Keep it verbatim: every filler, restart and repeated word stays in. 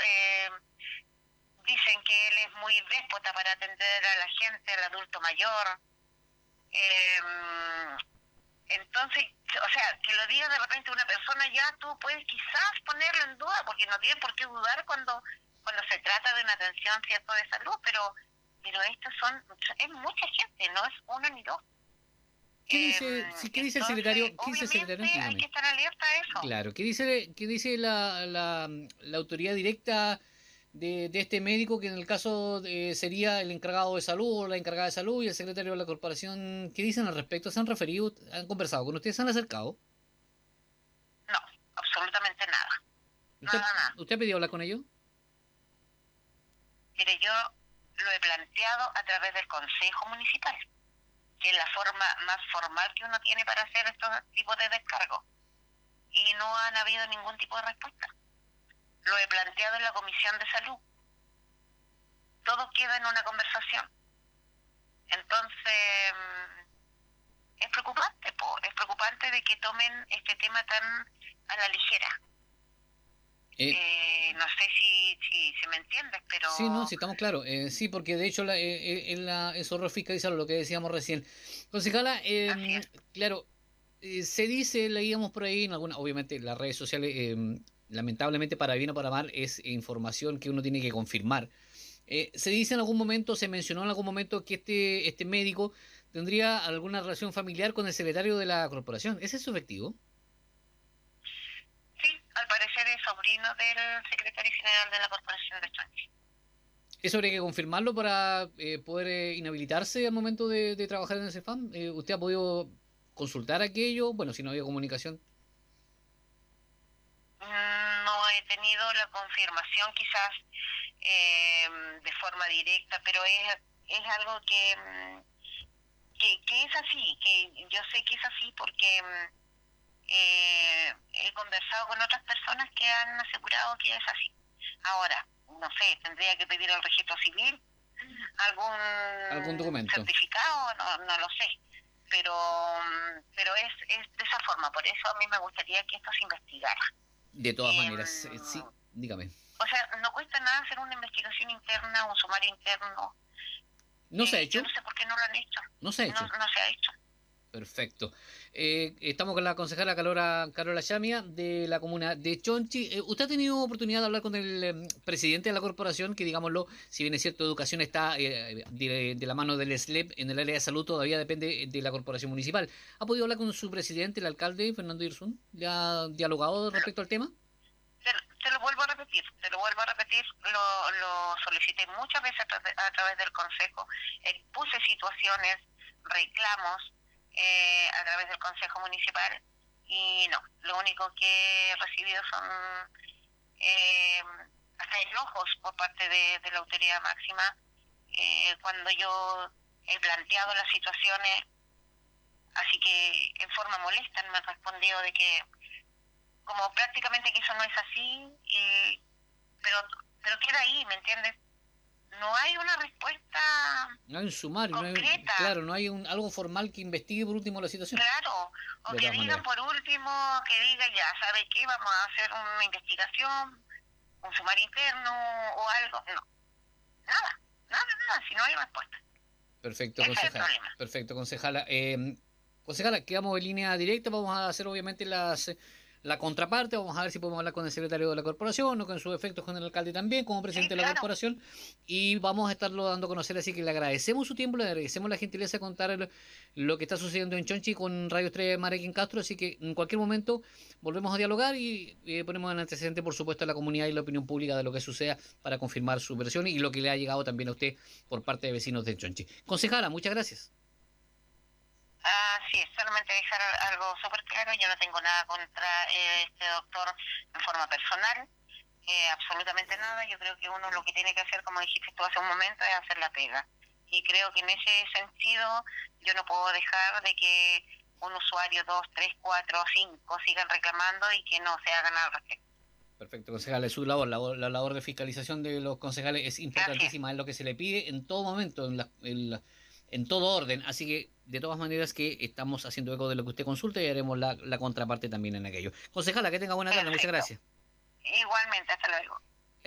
eh, dicen que él es muy déspota para atender a la gente, al adulto mayor. Eh, entonces, o sea, que lo diga de repente una persona, ya tú puedes quizás ponerlo en duda, porque no tienes por qué dudar cuando cuando se trata de una atención, cierto, de salud, pero pero estos son, es mucha gente, no es uno ni dos. ¿Qué Eh, dice, sí, qué dice el entonces, secretario? ¿Qué dice el obviamente secretario? hay Dígame. que estar alerta a eso. Claro, ¿qué dice, qué dice la, la, la autoridad directa de, de este médico, que en el caso de- sería el encargado de salud o la encargada de salud y el secretario de la corporación? ¿Qué dicen al respecto? ¿Se han referido, han conversado con ustedes, se han acercado? No, absolutamente nada. ¿Usted, Nada, nada. usted ha pedido hablar con ellos? Mire, yo lo he planteado a través del Consejo Municipal, que es la forma más formal que uno tiene para hacer estos tipos de descargos. Y no han habido ningún tipo de respuesta. Lo he planteado en la Comisión de Salud. Todo queda en una conversación. Entonces, es preocupante, po, es preocupante de que tomen este tema tan a la ligera. Eh, Eh, no sé si, si, si me entiendes, pero... sí, no, sí, estamos claros. Eh, sí, porque de hecho la, eh, eh, en la, en su error fiscalizarlo, lo que decíamos recién. Concejala, Así eh, es. claro, eh, se dice, leíamos por ahí en alguna, obviamente las redes sociales, eh, lamentablemente para bien o para mal, es información que uno tiene que confirmar. Eh, se dice en algún momento, se mencionó en algún momento que este, este médico tendría alguna relación familiar con el secretario de la corporación. ¿Ese es su efectivo? Sí, al parecer es sobrino del secretario general de la Corporación de Chonchi. ¿Eso habría que confirmarlo para eh, poder eh, inhabilitarse al momento de, de trabajar en el CEFAM? Eh, ¿Usted ha podido consultar aquello? Bueno, si no había comunicación. No he tenido la confirmación quizás eh, de forma directa, pero es, es algo que, que, que es así, que yo sé que es así porque eh, he conversado con otras personas que han asegurado que es así. Ahora, no sé, tendría que pedir al registro civil ¿Algún algún documento? certificado, no, no lo sé, pero pero es, es de esa forma, por eso a mí me gustaría que esto se investigara. De todas Eh, maneras, eh, sí, dígame. o sea, no cuesta nada hacer una investigación interna, un sumario interno. ¿No se ha Eh, yo hecho? no sé por qué no lo han hecho. No se ha No, hecho. no se ha hecho. Perfecto. Eh, estamos con la concejala Carola, Carola Chamia de la comuna de Chonchi. Eh, ¿Usted ha tenido oportunidad de hablar con el eh, presidente de la corporación, que digámoslo, si bien es cierto, educación está eh, de, de la mano del S L E P en el área de salud, todavía depende de la corporación municipal? ¿Ha podido hablar con su presidente, el alcalde Fernando Irzún? ¿Le ha dialogado respecto al tema? Te, te lo vuelvo a repetir, te lo vuelvo a repetir, lo, lo solicité muchas veces a, tra- a través del Consejo, expuse situaciones, reclamos eh, a través del Consejo Municipal y no, lo único que he recibido son eh, hasta enojos por parte de, de la autoridad máxima eh, cuando yo he planteado las situaciones, así que en forma molesta me han respondido de que como prácticamente que eso no es así, y, pero pero queda ahí, ¿me entiendes? No hay una respuesta No hay un sumario, no hay, un- concreta, claro, no hay un, algo formal que investigue por último la situación. claro, o De que todas digan maneras. por último, que diga ya, ¿sabe qué? Vamos a hacer una investigación, un sumario interno o algo. No, nada, nada, nada, si no hay respuesta. Perfecto, Ese es el concejala. problema. Perfecto, concejala. Eh, concejala, quedamos en línea directa. Vamos a hacer obviamente las la contraparte. Vamos a ver si podemos hablar con el secretario de la corporación o con sus efectos con el alcalde también, como Sí, presidente de la claro. corporación. Y vamos a estarlo dando a conocer. Así que le agradecemos su tiempo, le agradecemos la gentileza de contar el- lo que está sucediendo en Chonchi con Radio tres Marequín Castro. Así que en cualquier momento volvemos a dialogar y eh, ponemos en antecedente, por supuesto, a la comunidad y la opinión pública de lo que suceda para confirmar su versión y lo que le ha llegado también a usted por parte de vecinos de Chonchi. Concejala, muchas gracias. Así es, solamente dejar algo súper claro, yo no tengo nada contra eh, este doctor en forma personal, eh, absolutamente nada. Yo creo que uno lo que tiene que hacer, como dijiste tú hace un momento, es hacer la pega. Y creo que en ese sentido yo no puedo dejar de que un usuario, dos, tres, cuatro, cinco sigan reclamando y que no se haga nada al respecto. Perfecto, concejales, su labor, la, la labor de fiscalización de los concejales es Así es. importantísima, es lo que se le pide en todo momento, en, la, en, la, en todo orden. Así que, de todas maneras, que estamos haciendo eco de lo que usted consulta y haremos la, la contraparte también en aquello. Concejala, que tenga buena tarde, muchas Perfecto. gracias. Igualmente, hasta luego.